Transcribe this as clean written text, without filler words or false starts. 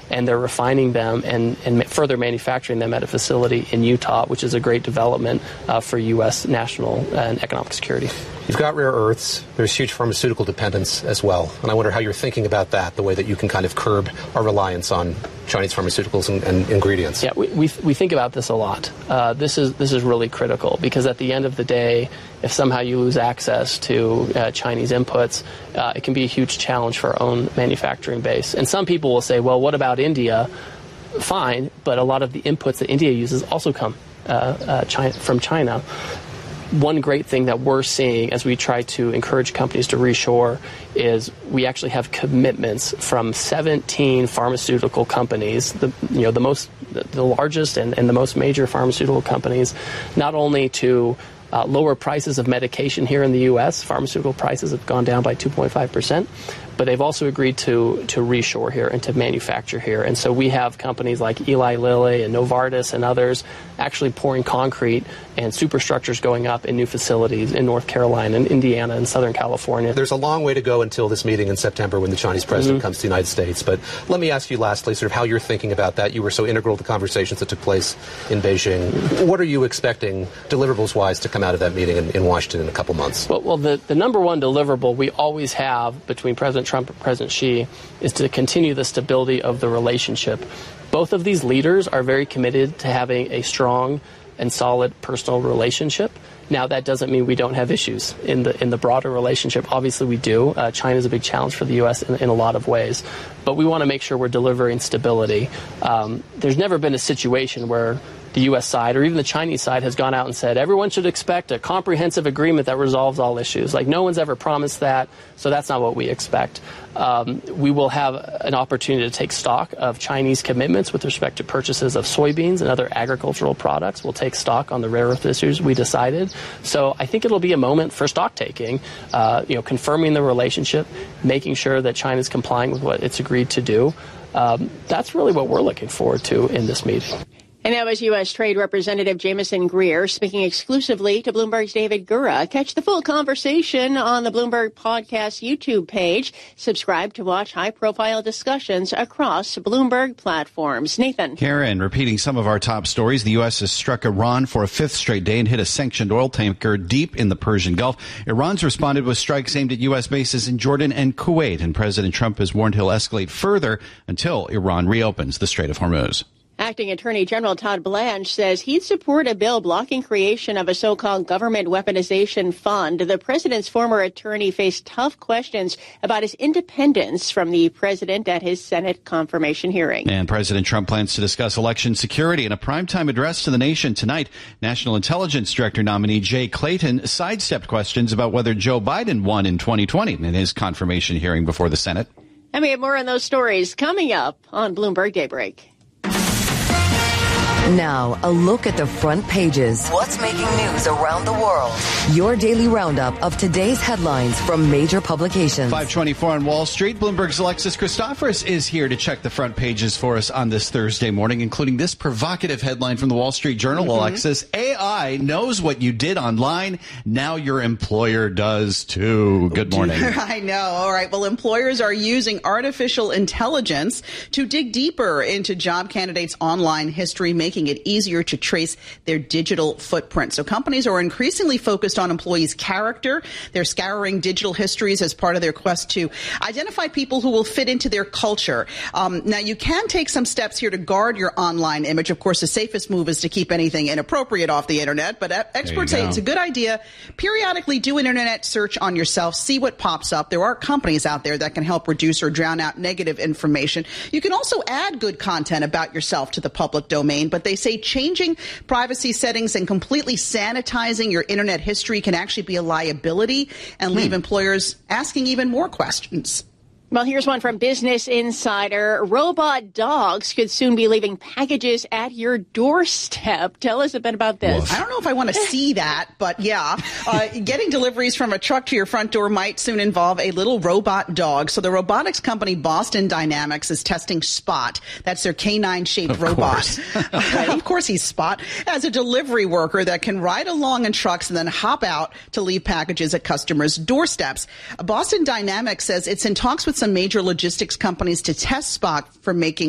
and they're refining them and further manufacturing them at a facility in Utah, which is a great development for U.S. national and economic security. You've got rare earths. There's huge pharmaceutical dependence as well. And I wonder how you're thinking about that, the way that you can kind of curb our reliance on Chinese pharmaceuticals and ingredients. Yeah, we think about this a lot. This is really critical because at the end of the day, if somehow you lose access to Chinese inputs, it can be a huge challenge for our own manufacturing base. And some people will say, well, what about India? Fine, but a lot of the inputs that India uses also come from China. One great thing that we're seeing as we try to encourage companies to reshore is we actually have commitments from 17 pharmaceutical companies, the largest and the most major pharmaceutical companies, not only to lower prices of medication here in the U.S. Pharmaceutical prices have gone down by 2.5%, but they've also agreed to reshore here and to manufacture here. And so we have companies like Eli Lilly and Novartis and others actually pouring concrete and superstructures going up in new facilities in North Carolina and Indiana and Southern California. There's a long way to go until this meeting in September when the Chinese president comes to the United States. But let me ask you lastly sort of how you're thinking about that. You were so integral to the conversations that took place in Beijing. What are you expecting, deliverables-wise, to come out of that meeting in Washington in a couple months? Well, the number one deliverable we always have between President Trump and President Xi is to continue the stability of the relationship. Both of these leaders are very committed to having a strong and solid personal relationship. Now, that doesn't mean we don't have issues in the broader relationship. Obviously, we do. China is a big challenge for the U.S. in a lot of ways. But we want to make sure we're delivering stability. There's never been a situation where the U.S. side or even the Chinese side has gone out and said everyone should expect a comprehensive agreement that resolves all issues. Like, no one's ever promised that, so that's not what we expect. We will have an opportunity to take stock of Chinese commitments with respect to purchases of soybeans and other agricultural products. We'll take stock on the rare earth issues we decided. So I think it'll be a moment for stock taking, confirming the relationship, making sure that China's complying with what it's agreed to do. That's really what we're looking forward to in this meeting. And that was U.S. Trade Representative Jameson Greer speaking exclusively to Bloomberg's David Gura. Catch the full conversation on the Bloomberg Podcast YouTube page. Subscribe to watch high-profile discussions across Bloomberg platforms. Nathan. Karen, repeating some of our top stories, the U.S. has struck Iran for a fifth straight day and hit a sanctioned oil tanker deep in the Persian Gulf. Iran's responded with strikes aimed at U.S. bases in Jordan and Kuwait, and President Trump has warned he'll escalate further until Iran reopens the Strait of Hormuz. Acting Attorney General Todd Blanche says he'd support a bill blocking creation of a so-called government weaponization fund. The president's former attorney faced tough questions about his independence from the president at his Senate confirmation hearing. And President Trump plans to discuss election security in a primetime address to the nation tonight. National Intelligence Director nominee Jay Clayton sidestepped questions about whether Joe Biden won in 2020 in his confirmation hearing before the Senate. And we have more on those stories coming up on Bloomberg Daybreak. Now, a look at the front pages. What's making news around the world? Your daily roundup of today's headlines from major publications. 5:24 on Wall Street. Bloomberg's Alexis Christoforous is here to check the front pages for us on this Thursday morning, including this provocative headline from the Wall Street Journal, Alexis. AI knows what you did online. Now your employer does, too. Good morning. I know. All right. Well, employers are using artificial intelligence to dig deeper into job candidates' online history, making it easier to trace their digital footprint. So companies are increasingly focused on employees' character. They're scouring digital histories as part of their quest to identify people who will fit into their culture. Now, you can take some steps here to guard your online image. Of course, the safest move is to keep anything inappropriate off the internet, but experts say it's a good idea. Periodically do an internet search on yourself, see what pops up. There are companies out there that can help reduce or drown out negative information. You can also add good content about yourself to the public domain, but they say changing privacy settings and completely sanitizing your internet history can actually be a liability and leave employers asking even more questions. Well, here's one from Business Insider. Robot dogs could soon be leaving packages at your doorstep. Tell us a bit about this. I don't know if I want to see that, but yeah. Getting deliveries from a truck to your front door might soon involve a little robot dog. So the robotics company Boston Dynamics is testing Spot. That's their canine-shaped robot. Of course he's Spot. As a delivery worker that can ride along in trucks and then hop out to leave packages at customers' doorsteps. Boston Dynamics says it's in talks with some major logistics companies to test Spot for making